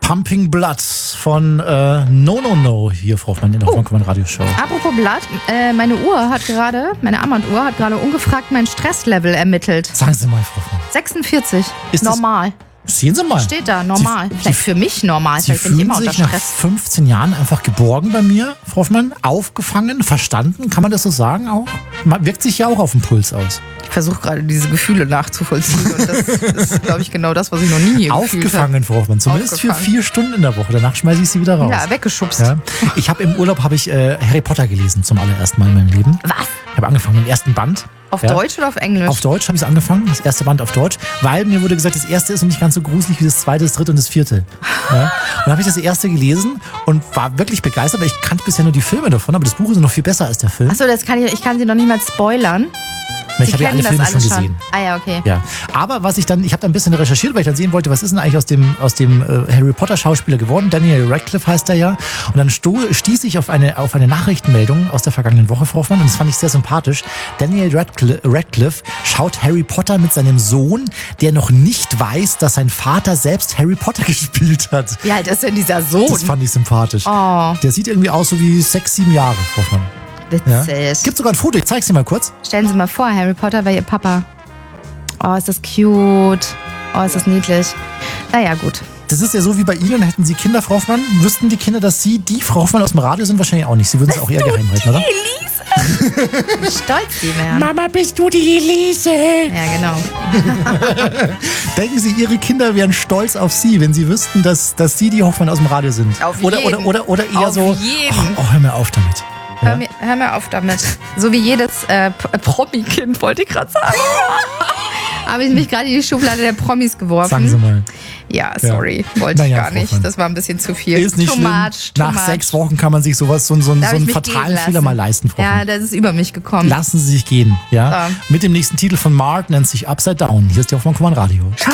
Pumping Blood von No No No hier, Frau Hoffmann, in der Hoffmann Radioshow. Apropos Blood, meine Armbanduhr hat gerade ungefragt mein Stresslevel ermittelt. Sagen Sie mal, Frau Hoffmann. 46, Ist normal. Sehen Sie mal. Steht da, normal. Vielleicht für mich normal, Sie vielleicht bin ich fühlen immer unter sich nach Stress. 15 Jahren einfach geborgen bei mir, Frau Hoffmann, aufgefangen, verstanden, kann man das so sagen auch? Wirkt sich ja auch auf den Puls aus. Ich versuche gerade diese Gefühle nachzuvollziehen und das ist, glaube ich, genau das, was ich noch nie gefühlt habe. Aufgefangen, Frau Hoffmann, zumindest für Aufgefangen. 4 Stunden in der Woche, danach schmeiße ich sie wieder raus. Ja, weggeschubst. Ja. Ich habe im Urlaub Harry Potter gelesen zum allerersten Mal in meinem Leben. Was? Ich habe angefangen mit dem ersten Band. Auf Deutsch oder auf Englisch? Auf Deutsch habe ich es angefangen, das erste Band auf Deutsch, weil mir wurde gesagt, das erste ist noch nicht ganz so gruselig wie das zweite, das dritte und das vierte. Ja? Und dann habe ich das erste gelesen und war wirklich begeistert, weil ich kannte bisher nur die Filme davon, aber das Buch ist noch viel besser als der Film. Achso, ich kann sie noch nicht mal spoilern. Ich habe ja alle Filme schon gesehen. Ah ja, okay. Ja. Aber ich habe da ein bisschen recherchiert, weil ich dann sehen wollte, was ist denn eigentlich aus dem Harry Potter Schauspieler geworden? Daniel Radcliffe heißt er ja. Und dann stieß ich auf eine Nachrichtenmeldung aus der vergangenen Woche, Frau Hoffmann, und das fand ich sehr sympathisch. Daniel Radcliffe schaut Harry Potter mit seinem Sohn, der noch nicht weiß, dass sein Vater selbst Harry Potter gespielt hat. Wie alt ist denn dieser Sohn? Das fand ich sympathisch. Oh. Der sieht irgendwie aus so wie 6, 7 Jahre, Frau Hoffmann. Ja? Witzig. Gibt sogar ein Foto, ich zeig's dir mal kurz. Stellen Sie mal vor, Harry Potter wäre Ihr Papa. Oh, ist das cute. Oh, ist das niedlich. Naja, gut. Das ist ja so wie bei Ihnen, hätten Sie Kinder, Frau Hoffmann, wüssten die Kinder, dass Sie die Frau Hoffmann aus dem Radio sind? Wahrscheinlich auch nicht. Sie würden es auch eher geheim halten, oder? Elise! Wie stolz die wären. Mama, bist du die Elise? Ja, genau. Denken Sie, Ihre Kinder wären stolz auf Sie, wenn Sie wüssten, dass Sie die Hoffmann aus dem Radio sind? Auf oder, jeden. Oder eher Auf so, jeden. hör mir auf damit. Ja? Hör mir auf damit. So wie jedes Promi-Kind, wollte ich gerade sagen. Habe ich mich gerade in die Schublade der Promis geworfen. Sagen Sie mal. Ja, sorry, wollte ich gar nicht. Frau Hoffmann. Das war ein bisschen zu viel. Ist nicht too schlimm. much, Nach 6 Wochen kann man sich sowas, so einen Da hab ich mich fatalen gehen Fehler lassen. mal leisten, Frau Hoffmann. Ja, das ist über mich gekommen. Lassen Sie sich gehen. Ja? So. Mit dem nächsten Titel von Mark nennt sich Upside Down. Hier ist die Hoffmann Radio. Ciao.